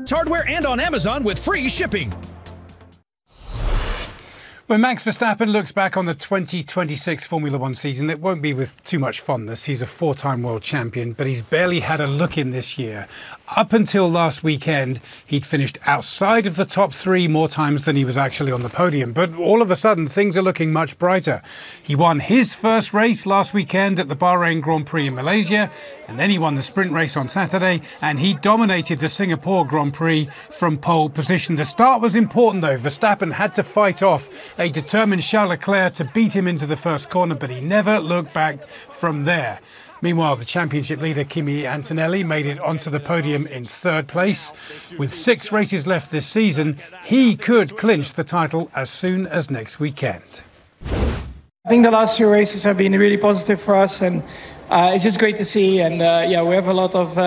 Hardware and on Amazon with free shipping. When Max Verstappen looks back on the 2026 Formula One season, it won't be with too much fondness. He's a four-time world champion, but he's barely had a look in this year. Up until last weekend, he'd finished outside of the top three more times than he was actually on the podium. But all of a sudden, things are looking much brighter. He won his first race last weekend at the Bahrain Grand Prix in Malaysia, and then he won the sprint race on Saturday, and he dominated the Singapore Grand Prix from pole position. The start was important, though. Verstappen had to fight off a determined Charles Leclerc to beat him into the first corner, but he never looked back from there. Meanwhile, the championship leader Kimi Antonelli made it onto the podium in third place. With 6 races left this season, he could clinch the title as soon as next weekend. I think the last few races have been really positive for us, and it's just great to see. And we have a lot of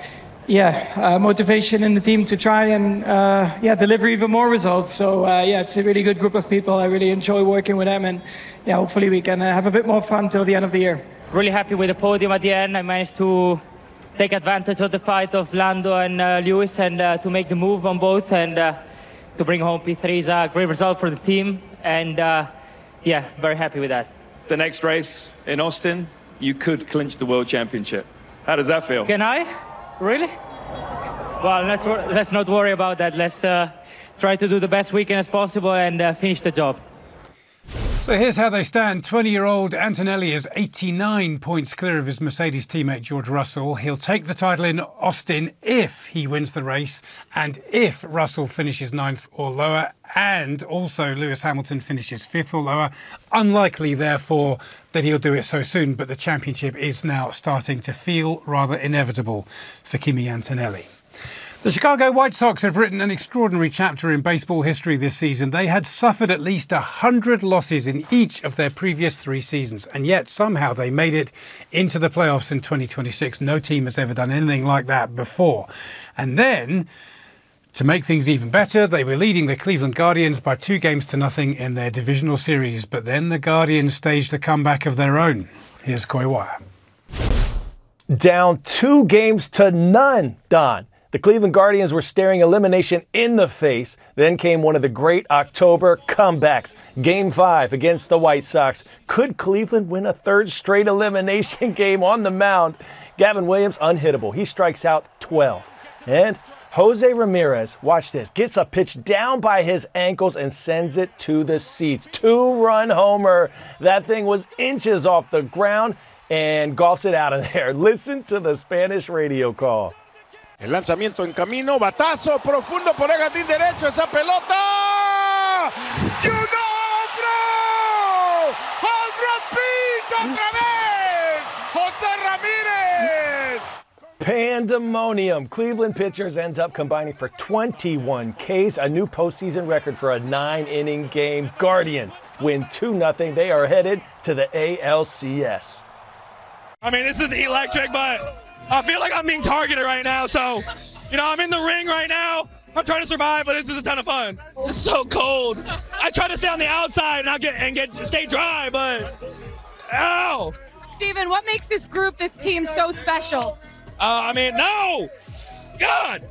motivation in the team to try and deliver even more results. So it's a really good group of people. I really enjoy working with them, and hopefully we can have a bit more fun till the end of the year. Really happy with the podium at the end. I managed to take advantage of the fight of Lando and Lewis, and to make the move on both, and to bring home P3 is a great result for the team, and very happy with that. The next race in Austin, you could clinch the World Championship. How does that feel? Can I? Really? Well, let's not worry about that. Let's try to do the best weekend as possible and finish the job. So here's how they stand. 20-year-old Antonelli is 89 points clear of his Mercedes teammate George Russell. He'll take the title in Austin if he wins the race, and if Russell finishes 9th or lower, and also Lewis Hamilton finishes 5th or lower. Unlikely, therefore, that he'll do it so soon, but the championship is now starting to feel rather inevitable for Kimi Antonelli. The Chicago White Sox have written an extraordinary chapter in baseball history this season. They had suffered at least 100 losses in each of their previous 3 seasons, and yet somehow they made it into the playoffs in 2026. No team has ever done anything like that before. And then, to make things even better, they were leading the Cleveland Guardians by 2-0 in their divisional series. But then the Guardians staged a comeback of their own. Here's Coy Wire. Down 2-0, Don. The Cleveland Guardians were staring elimination in the face. Then came one of the great October comebacks. Game 5 against the White Sox. Could Cleveland win a 3rd straight elimination game on the mound? Gavin Williams, unhittable. He strikes out 12. And Jose Ramirez, watch this, gets a pitch down by his ankles and sends it to the seats. 2-run homer. That thing was inches off the ground and golfs it out of there. Listen to the Spanish radio call. El lanzamiento en camino, batazo profundo por el jardín derecho, esa pelota. ¡You know, bro! ¡Home run pitch otra vez! Jose Ramirez! Pandemonium. Cleveland pitchers end up combining for 21 Ks, a new postseason record for a 9-inning game. Guardians win 2-0. They are headed to the ALCS. I mean, this is electric, but I feel like I'm being targeted right now, so, I'm in the ring right now. I'm trying to survive, but this is a ton of fun. It's so cold. I try to stay on the outside and stay dry, but ow! Steven, what makes this group, this team so special? No! God,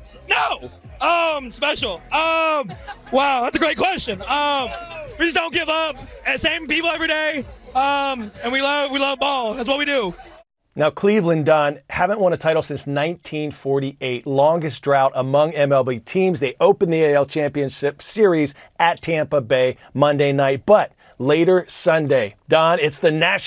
no! Special. Wow, that's a great question. We just don't give up. Same people every day. And we love ball. That's what we do. Now, Cleveland, Don, haven't won a title since 1948, longest drought among MLB teams. They opened the AL Championship Series at Tampa Bay Monday night, but later Sunday, Don, it's the National